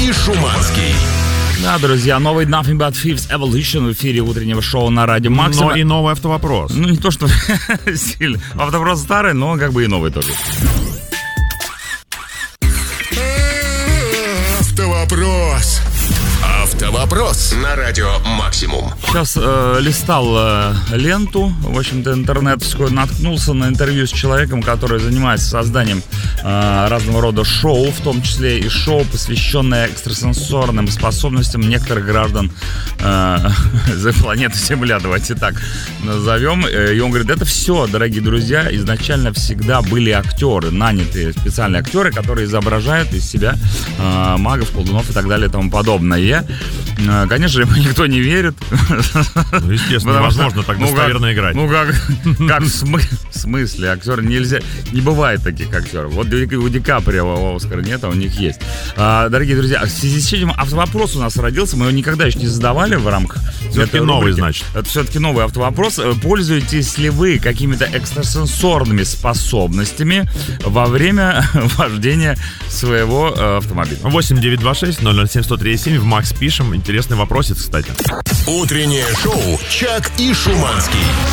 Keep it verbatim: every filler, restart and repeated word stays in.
и Шуманский. Да, друзья, новый Nothing But Thieves Evolution в эфире утреннего шоу на радио Максим. Но и новый автовопрос. Ну, не то, что сильно. Автовопрос старый, но как бы и новый тоже. Автовопрос. Автовопрос на радио Максимум. Сейчас э, листал э, ленту, в общем-то, интернетскую, наткнулся на интервью с человеком, который занимается созданием э, разного рода шоу, в том числе и шоу, посвященное экстрасенсорным способностям некоторых граждан э, за планеты Земля, давайте так назовем. И он говорит, это все, дорогие друзья, изначально всегда были актеры, нанятые специальные актеры, которые изображают из себя э, магов, колдунов и так далее и тому подобное. Конечно, ему никто не верит. Ну, естественно, невозможно так достоверно ну, играть. Ну как, как в, смы- в смысле? Актеры нельзя. Не бывает таких актеров. Вот у Ди Каприо Оскара нет, а у них есть. А, дорогие друзья, в связи с этим автовопрос у нас родился. Мы его никогда еще не задавали в рамках. Все-таки новый, значит. Это все-таки новый автовопрос. Пользуетесь ли вы какими-то экстрасенсорными способностями во время вождения своего э, автомобиля? восемь девятьсот двадцать шесть ноль ноль семь сто три семь в Макс пишем. Интересный вопросец, кстати. Утреннее шоу «Чак и Шуманский».